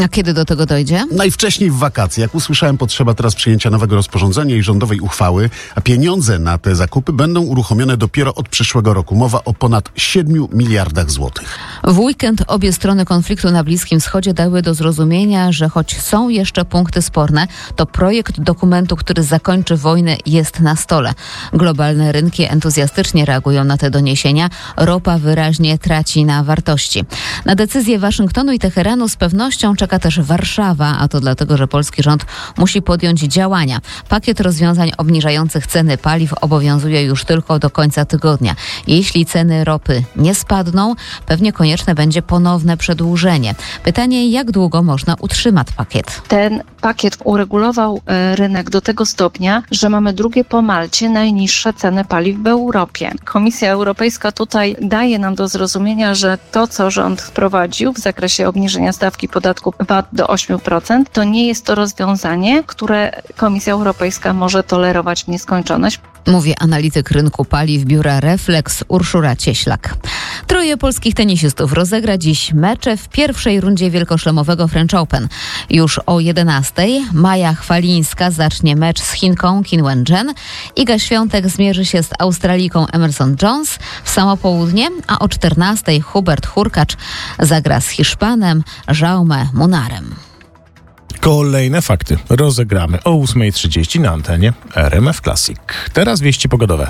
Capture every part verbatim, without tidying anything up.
A kiedy do tego dojdzie? Najwcześniej w wakacje. Jak usłyszałem, potrzeba teraz przyjęcia nowego rozporządzenia i rządowej uchwały, a pieniądze na te zakupy będą uruchomione dopiero od przyszłego roku. Mowa o ponad siedmiu miliardach złotych. W weekend obie strony konfliktu na Bliskim Wschodzie dały do zrozumienia, że choć są jeszcze punkty sporne, to projekt dokumentu, który zakończy wojnę, jest na stole. Globalne rynki entuzjastycznie reagują na te doniesienia. Ropa wyraźnie traci na wartości. Na decyzję Waszyngtonu i Teheranu z pewnością czeka też Warszawa, a to dlatego, że polski rząd musi podjąć działania. Pakiet rozwiązań obniżających ceny paliw obowiązuje już tylko do końca tygodnia. Jeśli ceny ropy nie spadną, pewnie konieczne będzie ponowne przedłużenie. Pytanie, jak długo można utrzymać pakiet? Ten pakiet uregulował rynek do tego stopnia, że mamy drugie po Malcie najniższe ceny paliw w Europie. Komisja Europejska tutaj daje nam do zrozumienia, że to, co rząd wprowadził w zakresie obniżenia stawki podatku V A T do ośmiu procent, to nie jest to rozwiązanie, które Komisja Europejska może tolerować w nieskończoność. Mówi analityk rynku paliw biura Reflex Urszula Cieślak. Troje polskich tenisistów rozegra dziś mecze w pierwszej rundzie wielkoszlemowego French Open. Już o jedenastej Maja Chwalińska zacznie mecz z Chinką Qin Wen-jen. Iga Świątek zmierzy się z Australijką Emerson Jones w samo południe, a o czternastej Hubert Hurkacz zagra z Hiszpanem Jaume Munarem. Kolejne fakty rozegramy o ósma trzydzieści na antenie R M F Classic. Teraz wieści pogodowe.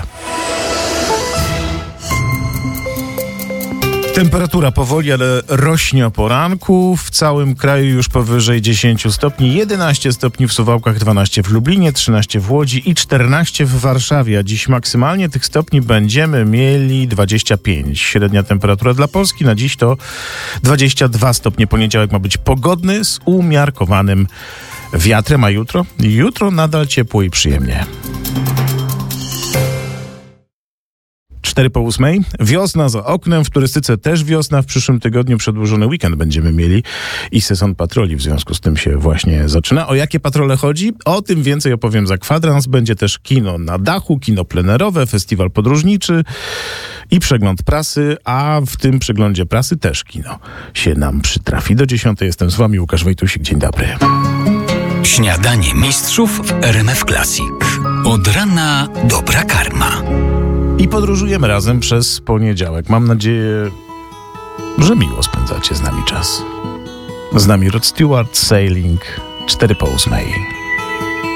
Temperatura powoli, ale rośnie o poranku. W całym kraju już powyżej dziesięć stopni. jedenaście stopni w Suwałkach, dwanaście w Lublinie, trzynaście w Łodzi i czternaście w Warszawie. A dziś maksymalnie tych stopni będziemy mieli dwadzieścia pięć. Średnia temperatura dla Polski na dziś to dwadzieścia dwa stopnie. Poniedziałek ma być pogodny z umiarkowanym wiatrem, a jutro? Jutro nadal ciepło i przyjemnie. cztery po ósmej. Wiosna za oknem, w turystyce też wiosna. W przyszłym tygodniu przedłużony weekend będziemy mieli i sezon patroli w związku z tym się właśnie zaczyna. O jakie patrole chodzi? O tym więcej opowiem za kwadrans. Będzie też kino na dachu, kino plenerowe, festiwal podróżniczy i przegląd prasy, a w tym przeglądzie prasy też kino się nam przytrafi. Do dziesiątej jestem z wami, Łukasz Wojtusik. Dzień dobry. Śniadanie mistrzów w R M F Classic. Od rana dobra karma. I podróżujemy razem przez poniedziałek. Mam nadzieję, że miło spędzacie z nami czas. Z nami Rod Stewart, Sailing, cztery po ósmej.